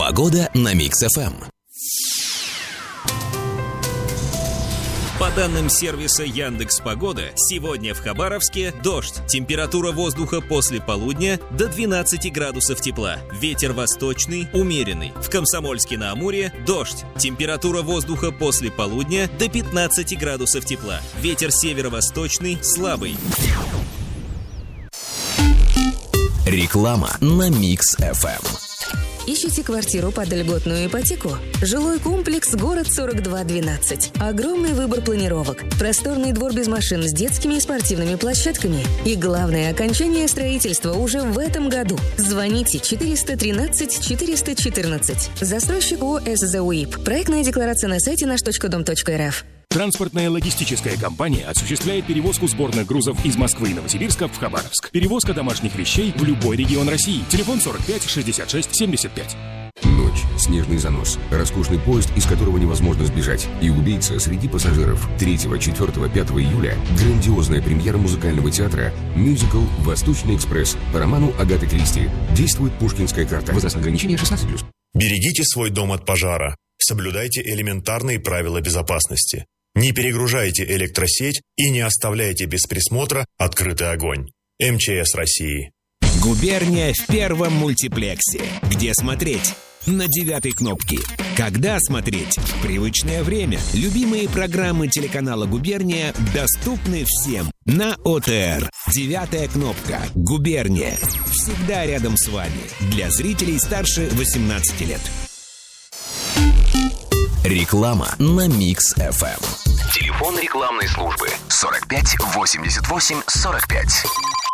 Погода на Микс-ФМ. По данным сервиса Яндекс.Погода, сегодня в Хабаровске дождь. Температура воздуха после полудня до 12 градусов тепла. Ветер восточный, умеренный. В Комсомольске-на-Амуре дождь. Температура воздуха после полудня до 15 градусов тепла. Ветер северо-восточный, слабый. Реклама на Микс-ФМ. Ищите квартиру под льготную ипотеку? Жилой комплекс «Город 4212». Огромный выбор планировок. Просторный двор без машин с детскими и спортивными площадками. И главное, окончание строительства уже в этом году. Звоните 413 414. Застройщик ОСЗ УИП. Проектная декларация на сайте наш.дом.рф. Транспортная логистическая компания осуществляет перевозку сборных грузов из Москвы и Новосибирска в Хабаровск. Перевозка домашних вещей в любой регион России. Телефон 45 66 75. Ночь, снежный занос, роскошный поезд, из которого невозможно сбежать, и убийца среди пассажиров. 3, 4, 5 июля грандиозная премьера музыкального театра мюзикл «Восточный экспресс» по роману Агаты Кристи. Действует Пушкинская карта. Возрастное ограничение 16+. Берегите свой дом от пожара. Соблюдайте элементарные правила безопасности. Не перегружайте электросеть и не оставляйте без присмотра открытый огонь. МЧС России. Губерния в первом мультиплексе. Где смотреть? На 9-й кнопке. Когда смотреть? В привычное время. Любимые программы телеканала «Губерния» доступны всем. На ОТР. 9-я кнопка. «Губерния». Всегда рядом с вами. Для зрителей старше 18 лет. Реклама на Микс-ФМ. Телефон рекламной службы 45 88 45.